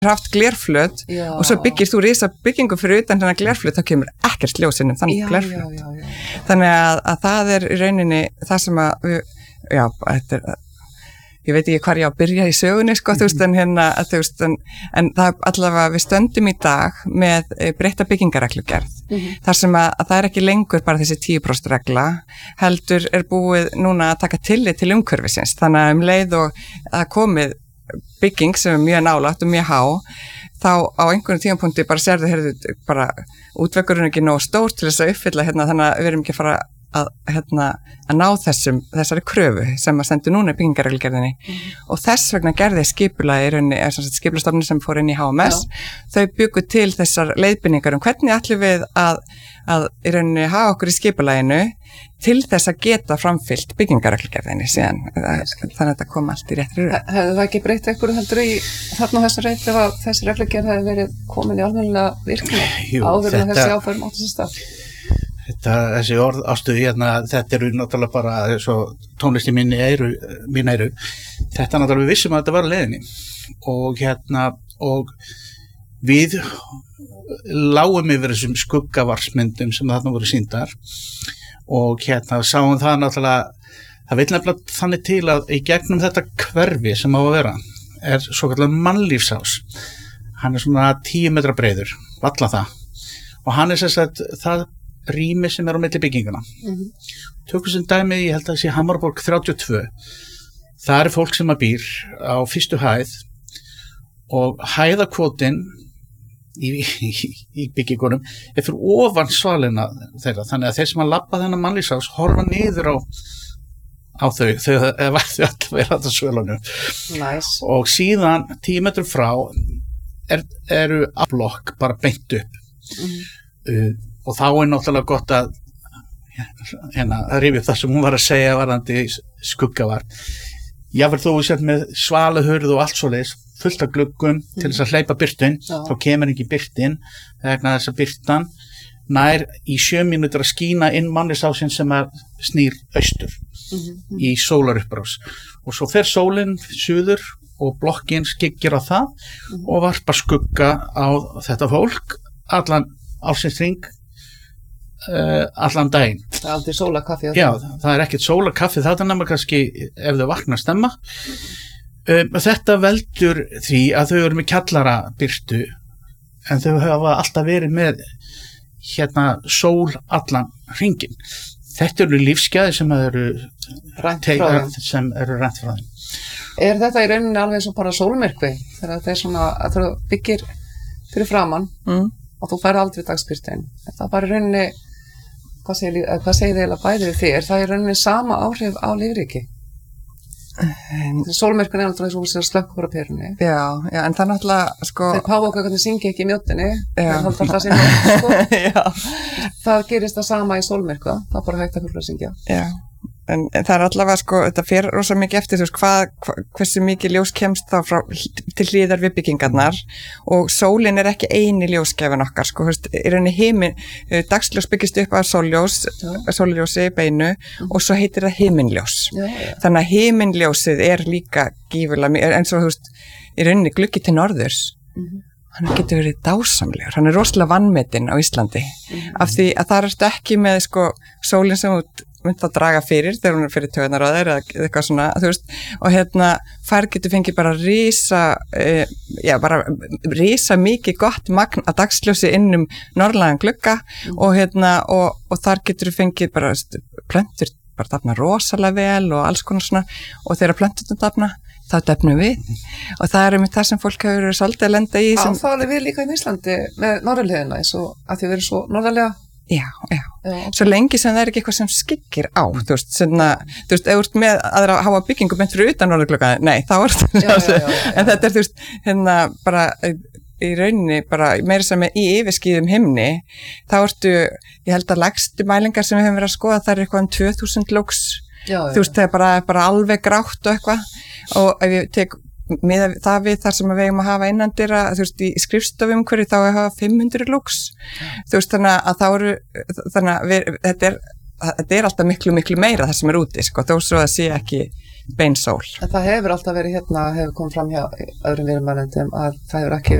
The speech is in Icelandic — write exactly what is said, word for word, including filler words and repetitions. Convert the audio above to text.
haft glerflöt já. Og svo byggir þú risa byggingu fyrir utan þennan glerflöt, þá kemur ekkert ljós inn um þann glerflöt. Já, já, já. Þannig að, að það er í rauninni það sem að við, já, þetta er, ég veit ekki hvar ég á að byrja í sögunni, sko, þú veist, en hérna, þú veist, en, en það allavega við stöndum í dag með breytta byggingareglugerð, mm-hmm. þar sem að, að það er ekki lengur bara þessi tíu prósent regla, heldur er búið núna að taka tillit til umhverfisins, þannig að um leið og að komið bygging sem er mjög nálægt og mjög há, þá á einhvern tímapunkti bara sérðu, heyrðu, bara útvegurinn er ekki nóg stór til þess að uppfylla, hérna, þannig að við erum ekki að fara að, hérna, að ná þessum, þessari kröfu sem að sendu núna í byggingareglugerðinni mm. og þess vegna gerði skipulagi í rauninni, eða skipulastofnun sem fór inn í H M S, Já. Þau byggu til þessar leiðbeiningar um hvernig ætlum við að, að í rauninni hafa okkur í skipulaginu til þess að geta framfyllt byggingareglugerðinni síðan, þannig að þetta kom allt í réttri röð. Hefði það ekki breytt einhverju heldur í þarna þessu reynd ef að þessi reglugerð hefði verið komin í almennilega virkni áður en þessi áförum átt þessi stað? Þetta, þessi orð ástuði hérna, þetta eru náttúrulega bara svo tónlisti mín eru, mín eru, þetta náttúrulega við vissum að þetta var leiðinni og hérna, og við lágum yfir þessum skuggavarsmyndum sem þarna voru sýndar og hérna sáum það náttúrulega, það vil nefnilega þannig til að í gegnum þetta hverfi sem á að vera er svo kallar mannlífsás, hann er svona tíu metra breiður, valla það, og hann er sess að það rými sem er á milli bygginguna mm-hmm. tökum sem dæmi, ég held að það sé Hamaraborg þrjátíu og tvö, það er fólk sem að býr á fyrstu hæð og hæðakvótin í, í, í byggingunum er fyrir ofan svalina þeirra, þannig að þeir sem að labba þennan mannlífsás horfa niður á, á þau, þau eða þau alltaf vera þetta svölunum nice. Og síðan tíu metrum frá er, eru aflokk bara beint upp mm-hmm. uh, og þá er náttúrulega gott að hérna, að rifja upp það sem hún var að segja varðandi skuggavar. Jáfnvel þú sett með svaluhurð og allt svoleiðis, fullt af gluggum mm. til þess að hleypa birtun, Já. Þá kemur ekki birtin vegna þess að birtan nær í sjö mínútur að skína inn mannlífsásinn sem að snýr austur mm-hmm. í sólarupprás. Og svo fer sólinn suður og blokkinn skyggir á það mm-hmm. og varpar skugga á þetta fólk allan ársins hring Uh, allan daginn. Það er aldrei sólarkaffi. Já, það er ekkert sólarkaffi, það er nema kannski ef þau vakna stemma. Um, þetta veldur því að þau eru með kjallara birtu en þau hafa alltaf verið með hérna sól allan hringinn. Þetta eru lífsgæði sem eru rænt frá þeim. Sem eru rænt frá þeim. Er þetta í rauninni alveg svo bara sólmyrkvi þegar þetta er svona að þú byggir fyrir framann mm. og þú fær aldrei dagsbirtin? Er það bara í rauninni Hvað segir, hvað segir þið eiginlega bæði við þig? Er það í rauninni sama áhrif á lífríki? Um, Sólmyrkvinn er náttúrulega svo slökk úr á perunni. Já, já, en það náttúrulega, sko... Þeir páfóka hvernig syngi ekki í mjóttinni, þeir halda það sem það, sko. Já. Það gerist það sama í sólmyrkva, það er bara hægt að fylgja að syngja. Já, en, en það er allavega, sko, þetta fer rosa mikið eftir, þú veist, hvað, hva, hversu mikið ljós kemst þá frá, til hlýðar við byggingarnar og sólin er ekki eini ljósgæfin okkar, sko, þú veist, í rauninni himin, dagsljós byggist upp af sóljós, sólljósi beinu mm. og svo heitir það himinljós. Já, já. Þannig að himinljósið er líka gífurlega, eins og þú veist, í rauninni gluggi til norðurs, mm. hann getur verið dásamlegur, hann er rosalega vanmetinn á Íslandi, mm. af því að það er ekki með, sko, sólin sem út myndi að draga fyrir þegar hún er fyrir töðunar á þeir eða eitthvað svona, þú veist, og hérna fær getur fengið bara rísa e, já, bara rísa mikið gott magn að dagsljósi innum norðlægan glugga mm. og hérna, og, og þar getur fengið bara plöntur bara dafna rosalega vel og alls konar svona og þegar plönturinn dafna þá defnum við og það er um það sem fólk hefur verið svolítið að lenda í sem... Já, það er við líka í Íslandi með norðurliðina eins og að því við erum svo norðarlega Já, já, já, svo lengi sem það er ekki eitthvað sem skyggir á, þú veist, svona, þú veist, ef þú ert með aðra að hafa byggingu beint fyrir utan norðurglugga, nei, þá er þetta, já, já, já, já, en þetta er, þú veist, hérna, bara í rauninni, bara meira sem í yfirskíðum himni, þá ertu, ég held að lægstu mælingar sem við höfum verið að skoða, það er eitthvað um tvö þúsund lux, já, já. Þú veist, það er bara, bara alveg grátt og eitthvað, og ef ég tek með það við þar sem við eigum að hafa innandyra, þú veist, í skrifstofum hverju þá að hafa fimm hundruð lux þú veist, þannig að þá eru þannig að við, þetta er þetta er alltaf miklu, miklu meira það sem er úti, sko, þó svo að sé ekki bein sól. En það hefur alltaf verið hérna, hefur komið fram hjá öðrum viðmælendum að það hefur ekki